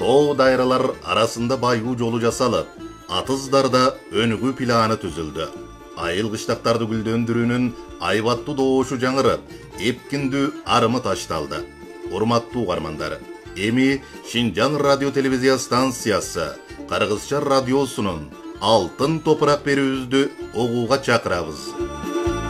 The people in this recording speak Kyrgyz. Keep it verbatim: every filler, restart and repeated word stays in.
тоо дайралар арасында байгуу жолу жасалып, атыздарда өнүгүү планы түзүлдү. Айыл кыштактарды гүлдөндүрүүнүн айбаттуу доошу жаңырып, эпкиндүү арымы ташталды. Урматтуу угармандар, эми Шинжаң радио телевизия станциясы Кыргызча радиосунун алтын топурак берүүбүздү угууга чакырабыз.